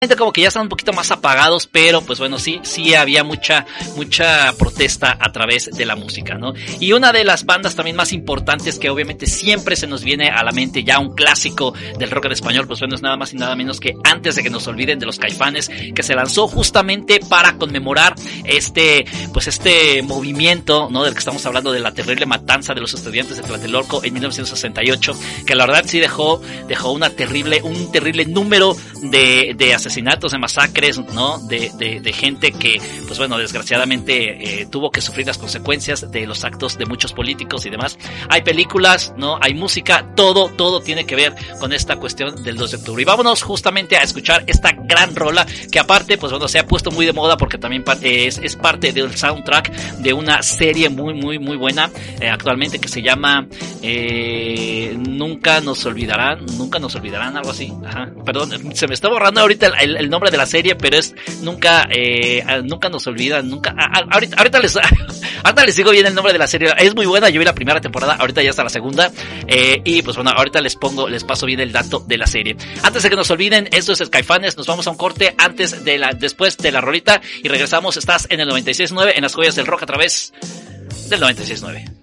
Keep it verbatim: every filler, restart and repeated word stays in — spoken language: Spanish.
como que ya están un poquito más apagados, pero pues bueno, sí, sí había mucha, mucha protesta a través de la música, ¿no? Y una de las bandas también más importantes que obviamente siempre se nos viene a la mente, ya un clásico del rock en español, pues bueno, es nada más y nada menos que Antes de que nos olviden, de los Caifanes, que se lanzó justamente para conmemorar este, pues este movimiento, ¿no? Del que estamos hablando, de la terrible matanza de los estudiantes de Tlatelolco en mil novecientos sesenta y ocho, que la verdad sí dejó, dejó una terrible, un terrible número de, de asesinatos, de masacres, ¿no? De, de, de gente que, pues bueno, desgraciadamente eh, tuvo que sufrir las consecuencias de los actos de muchos políticos y demás. Hay películas, ¿no? Hay música, todo, todo tiene que ver con esta cuestión del dos de octubre. Y vámonos justamente a escuchar esta gran rola, que aparte, pues bueno, se ha puesto muy de moda porque también es, es parte del soundtrack de una serie muy, muy, muy buena eh, actualmente, que se llama eh, Nunca nos olvidarán, Nunca nos olvidarán, algo así. Ajá, perdón, se me está borrando ahorita el El, el nombre de la serie, pero es Nunca eh, Nunca nos olvidan, nunca a, a, ahorita, ahorita les ahorita les digo bien el nombre de la serie. Es muy buena, yo vi la primera temporada, ahorita ya está la segunda, eh, y pues bueno, ahorita les pongo, les paso bien el dato de la serie. Antes de que nos olviden, esto es el Caifanes, nos vamos a un corte antes de la, después de la rolita, y regresamos. Estás en el noventa y seis punto nueve, en las joyas del rock, a través del noventa y seis punto nueve.